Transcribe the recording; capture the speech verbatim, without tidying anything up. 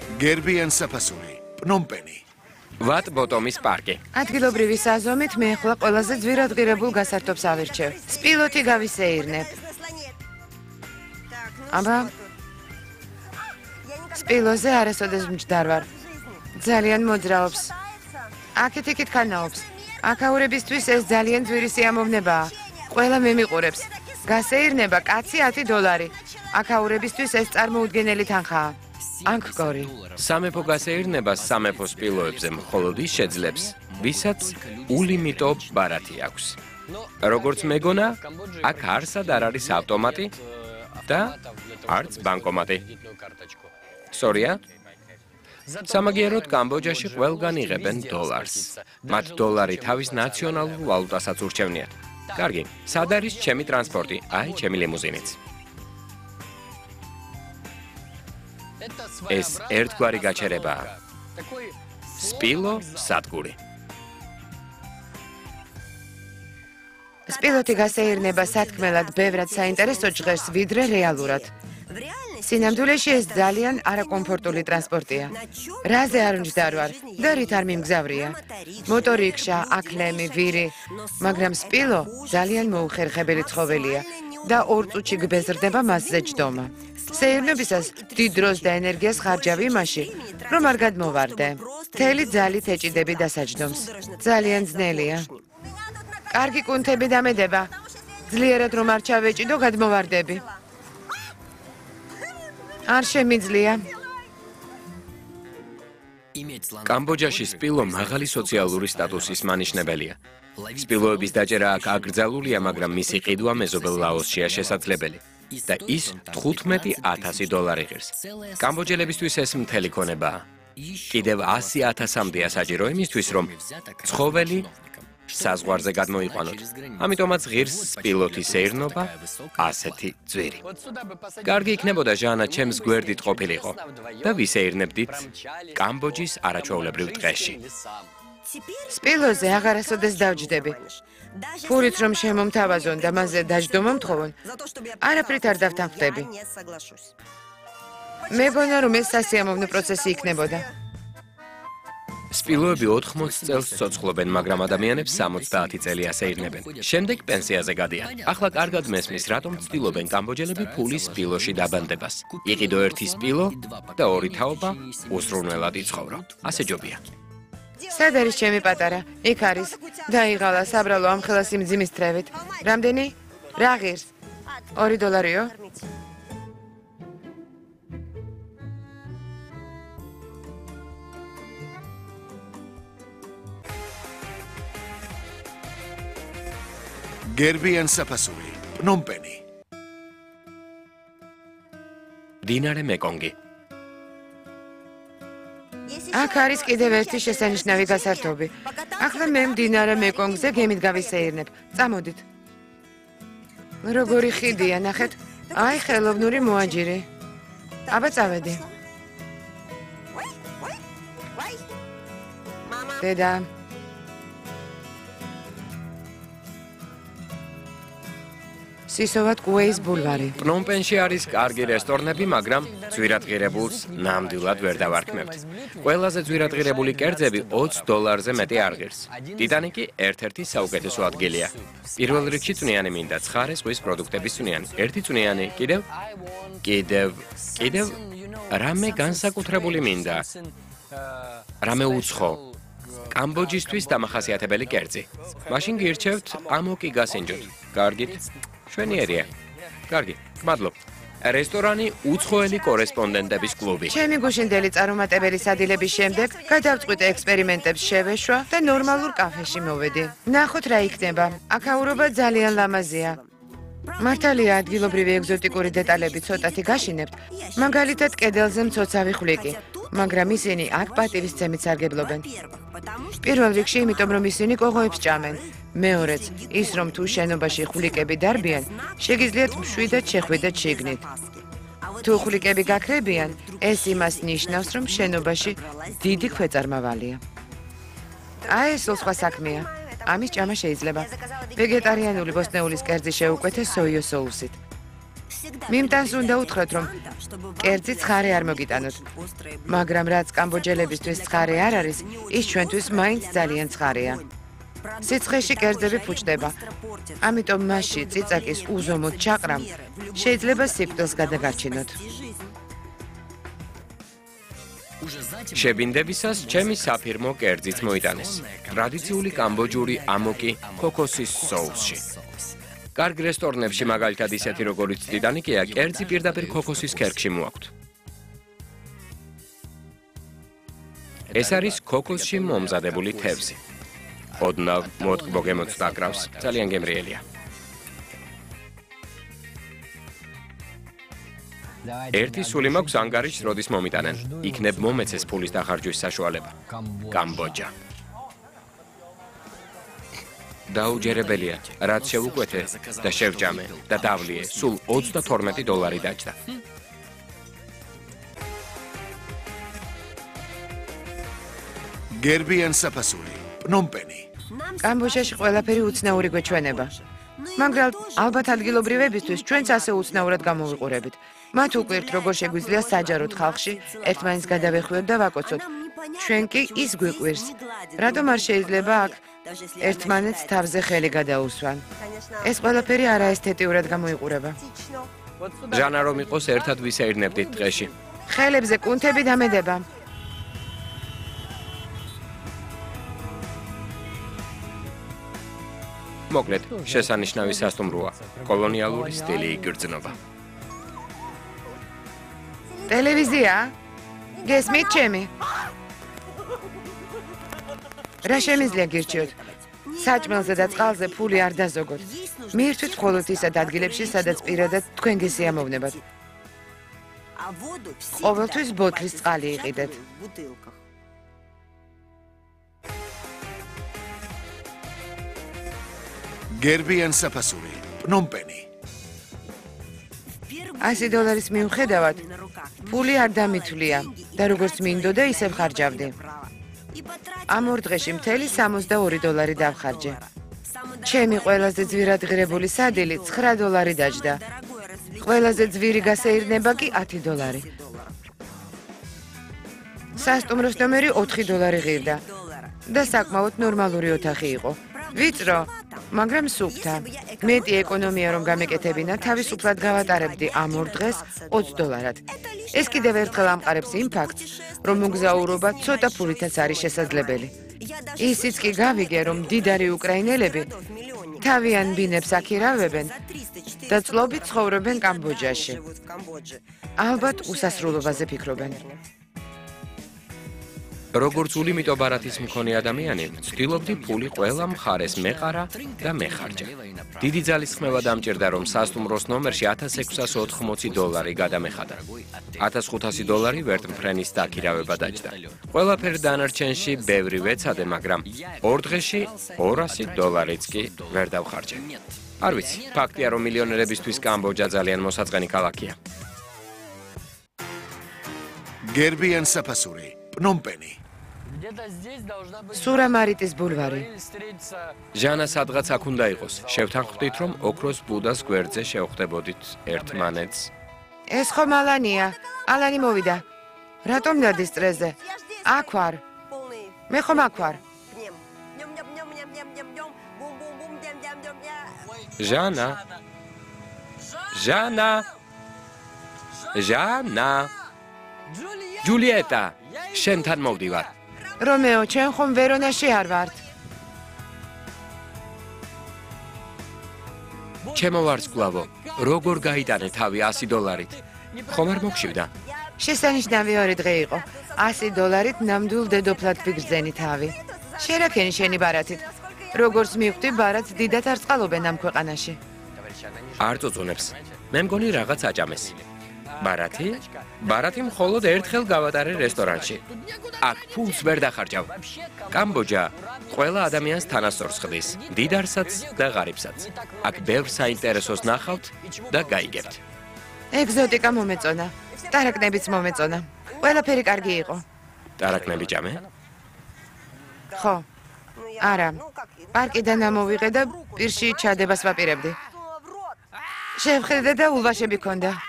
გერბიან საფასური, პნომპენი. ვატ ბოტომის პარკი. ადგილობრივი საზომით მე ახლა ყველაზე ძვირადღირებულ გასართობს ავირჩევ. სპილოტი გავისეირნებ. აბა სპილოზე არასოდეს მჯდარ ვარ. ძალიან მოძრაობს. აქეთ-იქით ქანაობს. აქაურებისთვის ეს ძალიან ძვირი სიამოვნებაა. ყველა მემიყურებს. გასეირნება კაცი ათი დოლარი. აქაურებისთვის ეს წარმოუდგენელი თანხაა. ანკკორი. სამეფო გასეირნებას სამეფო სპილოებზე მხოლოდ ის შეძლებს, ვისაც ულიმიტო ბარათი აქვს. როგორც მეგონა, აქ არსად არ არის ავტომატი და არც ბანკომატი. სწორია? სამაგიეროდ კამბოჯაში ყველგან იღებენ დოლარს. მათ დოლარი თავის ნაციონალურ ვალუტასაც ურჩევნიათ. კარგი, სად არის ჩემი ტრანსპორტი? აი, ჩემი ლიმუზინიც. ეს ერთგვარი გაჩერებაა. სპილო სადგური. სპილოტი გასეირნება სათქმელად ბევრად საინტერესო ჟღერს ვიდრე რეალურად. სინამდვილეში ეს ძალიან არაკომფორტული ტრანსპორტია. რაზე არ მჯდარ ვარ და რით არ მიმგზავრია. მოტორიქშა, აკლემი, ვირი, მაგრამ სპილო ძალიან მოუხერხებელი ცხოველია და ორ წუთში გბეზრდება მასზე ჯდომა. სეირნებისას დიდ დროს და ენერგიას ხარჯავი იმაში, რომ არ გადმოვარდე. მთელი ძალით ეჭიდები დასაჯდომს. ძალიან ძნელია. კარგი კუნთები დამედება. ძლიერად რომ არ ჩავეჭიდო, გადმოვარდები. არ შემიძლია. კამბოჯაში სპილო მაღალი სოციალური სტატუსის მანიშნებელია. სპილოების დაჭერა აქ აკრძალულია, მაგრამ მისი ყიდვა მეზობელ ლაოსშია შესაძლებელი. და ის თხუთმეტი ათასი დოლარი ღირს. კამბოჯელებისთვის ეს მთელი ქონებაა. კიდევ ასი ათასამდეა საჭირო იმისთვის, რომ ცხოველი საზღვარზე გადმოიყვანოთ. ამიტომაც ღირს სპილოთის ეირნობა ასეთი ძვირი. კარგი იქნებოდა ჟანა ჩემს გვერდით ყოფილიყო და ვისეირნებდით კამბოჯის არაჩვეულებრივ ტყეში. სპილოზე აღარასოდეს დავჯდები. ფურით რომ შემომთავაზონ და მასზე დაჯდომა მთხოვონ, არაფრით არ დავთანხმდები. მეგონა რომ ეს სასიამოვნო პროცესი იქნებოდა. სპილოები ოთხმოცი წელს ცოცხლობენ, მაგრამ ადამიანებს სამოცდაათი წელი ასეირნებენ. შემდეგ პენსიაზე გადიან. ახლა კარგად მესმის, რატომ ცდილობენ კამბოჯელები ფულის სპილოში დაბანდებას. იყიდო ერთი სპილო და ორი თაობა უსრულნელად იცხოვრო. ასე ჯობია. სად არის ჩემი პატარა? იქ არის. დაიღალა საბრალო ამ ხელას იმძიმის თრევით. რამდენი? რა ღირს? ორი დოლარიო? გერბიან საფასური, პნომპენი. დინარე მეკონგი. აქ არის კიდევ ერთი შესანიშნავი გასართობი. ახლა მე მდინარე მეკონგზე გემით გავისეირნებ. წამოდით. როგორი ხიდია, ნახეთ. აი, ხელოვნური მოაჯირი. აბა წავედი. დედა. სისოვად კუეის ბულვარი. პნომპენში არის კარგი რესტორნები, მაგრამ ძვირადღირებულს ნამდვილად ვერ დავარქმევთ. ყველაზე ძვირადღირებული კერძები ოცი დოლარზე მეტი არ ღირს. ტიტანიკი ერთ-ერთი საუკეთესო ადგილია. პირველ რიგში წვნიანი მინდა, ცხარე ზღვის პროდუქტების წვნიანი. ერთი წვნიანი, კიდევ კიდევ კიდევ რამე განსაკუთრებული მინდა. რამე უცხო. კამბოჯისთვის დამახასიათებელი კერძი. მაშინ გირჩევთ ამოკი გასინჯოთ. კარგით. შვენიერია. კარგი, მადლობ. რესტორანი უცხოელი კორესპონდენტების კლუბი. ჩემი გუშინდელი წარუმატებელი სადილების შემდეგ გადავწყვიტე ექსპერიმენტებს შევეშვა და ნორმალურ კაფეში მოვედი. ნახოთ რა იქნება. აქაურობა ძალიან ლამაზია. მართალია ადგილობრივი ეგზოტიკური დეტალები ცოტათი გაშინებთ, მაგალითად კედელზე მცოცავი ხვლიკი, მაგრამ ისინი აქ პატივისცემით სარგებლობენ. პირველ რიგში იმიტომ რომ ისინი კოღოებს ჭამენ. მეორეც, ის რომ თუ შენობაში ხვლიკები დარბიან, შეგიძლიათ მშვიდად შეხვიდეთ შიგნით. თუ ხვლიკები გაქრებიან, ეს იმას ნიშნავს, რომ შენობაში დიდი ქვეწარმავალია. აი ეს სხვა საქმეა. ამის ჭამა შეიძლება. ვეგეტარიანული ბოსტნეულის კერძი შეუკვეთე სოიო სოუსით. მიმტანს უნდა უთხრათ, რომ კერძი ცხარე არ მოგიტანოთ. მაგრამ რაც კამბოჯელებისთვის ცხარე არ არის, ის ჩვენთვის მაინც ძალიან ცხარეა. სიცხეში კერძები ფუჭდება. ამიტომ მასში წიწაკის უზომოდ ჩაყრამ შეიძლება სიკვდილს გადაგარჩინოთ. შებინდებისას ჩემი საფირმო კერძიც მოიტანეს. ტრადიციული კამბოჯური ამოკი ქოქოსის соуსში. კარგ რესტორნებში მაგალითად ისეთი როგორიც ტიტანიკია, კერძი პირდაპირ ქოქოსის ქერქში მოაქვთ. ეს არის ქოქოსში მომზადებული თევზი. ოდნავ მოთკბო გემოცდა აკრავს, ძალიან გემრიელია. ერთი სული მაქვს ანგარიშს, როდის მომიტანენ. იქნებ მომეცეს ფულის დახარჯვის საშუალება. კამბოჯა. დაუჯერებელია, რაც შევუკვეთე და შევჯამე და დავლიე, სულ ოცდათორმეტი დოლარი დაჯდა. გერბიან საფასური, პნომპენი. კამბოჯაში ყველაფერი უცნაური გვეჩვენება. მაგრამ ალბათ ადგილობრივებისთვის ჩვენც ასე უცნაურად გამოვიყურებით. მათ უკვირთ, როგორ შეგვიძლია საჯაროდ ხალხში ერთმანეთს გადავეხვიოთ და ვაკოცოთ. ჩვენ კი ის გვიყვირს. რატომ არ შეიძლება აქ ერთმანეთს თავზე ხელი გადაუსვან? ეს ყველაფერი არაესთეტიურად გამოიყურება. ჟანა რომ იყოს ერთად ვისეირნებდით დღეში. ხელებზე კუნთები დამედება. მოკლედ, შესანიშნავი სასტუმროა. კოლონიალური სტილი იგრძნობა. ტელევიზია? გესმით ჩემი? რა შემიძლია გირჩიოთ? საჭმელზე და წყალზე ფული არ დაზოგოთ. მიირთვით მხოლოდ ისეთ ადგილებში, სადაც პირადად თქვენ გესიამოვნებათ. ყოველთვის ბოთლის წყალი იყიდეთ. გერბიან საფასური, პნომპენი. ასი დოლარის მიუხედავად, ფული არ დამითვლია და როგორც მინდოდა, ისევ ხარჯავდი. ამ ორ დღეში მთელი სამოცდაორი დოლარი დავხარჯე. ჩემი ყველაზე ძვირადღირებული სადილი ცხრა დოლარი დაჯდა. ყველაზე ძვირი გასეირნება კი ათი დოლარი. სასტუმროს ნომერი ოთხი დოლარი ღირდა და საკმაოდ ნორმალური ოთახი იყო. ვიწრო, მაგრამ სუფთა. მეტი ეკონომია რომ გამეკეთებინა, თავისუფლად გავატარებდი ამ ორ დღეს ოცი დოლარად. ეს კიდევ ერთხელ ამყარებს იმ ფაქტს, რომ მოგზაურობა ცოტა ფულითაც არის შესაძლებელი. ისიც კი გავიგე, რომ მდიდარი უკრაინელები თავიან ბინებს აქირავებენ და წლობით ცხოვრობენ კამბოჯაში. ალბათ უსასრულობაზე ფიქრობენ. როგორც ულიმიტო ბარათის მქონე ადამიანი, ვცდილობდი ფული ყველა მხარეს მეყარა და მეხარჯა. დიდი ძალისხმევა დამჭირდა, რომ სასტუმროს ნომერში ათას ექვსას ოთხმოცი დოლარი გადამეხადა. ათას ხუთასი დოლარი ვერტმფრენის დაქირავება დაჯდა. ყველაფერი დანარჩენში ბევრი ვეცადე, მაგრამ ორ დღეში ორასი დოლარიც კი ვერ დავხარჯე. არ ვიცი, ფაქტია, რომ მილიონერებისთვის კამბოჯა ძალიან მოსაწყენი ქალაქია. გერბიან საფასური, პნომპენი. სურამარიტის ბულვარი. ჟანა სადღაც აქ უნდა იყოს. შევთანხმდით, რომ ოქროს ბუდას გვერდზე შევხვდებოდით ერთმანეთს. ეს ხომ ალანია. ალანი მოვიდა. რატომ დადის წრეზე? აქ ვარ. მე ხომ აქ ვარ. ჟანა. ჟანა. ჟანა. ჯულიეტა, შენთან მოვდივარ. რომეო, ჩვენ ხომ ვერონაში არ ვართ. ჩემო ვარსკვლავო, როგორ გაიტანე თავი ასი დოლარით? ხომ არ მოგშივდა? შესანიშნავი ორი დღე იყო. ასი დოლარით ნამდვილ დედოფლად ვიგრძენი თავი. შერაქენი შენი ბარათით. როგორც მივხვდი, ბარათს დიდად არ წყალობენ ამ ქვეყანაში. არ წუწუნებს. მე მგონი რაღაც აჭამეს. ბარათი? ბარათი მხოლოდ ერთხელ გავატარე რესტორანში. აქ ფულს ვერ დახარჯავ. კამბოჯა ყველა ადამიანს თანასწორს ხდის, დიდარსაც და ღარიბსაც. აქ ბევრ საინტერესოს ნახავთ და გაიგებთ. ეგზოტიკა მომეწონა. ტარაკნებიც მომეწონა. ყველაფერი კარგი იყო. ტარაკნები ჭამე? ხო. არა. პარკიდან ამოვიღე და პირში ჩადებას ვაპირებდი. შევხედე და ულვაშები ქონდა.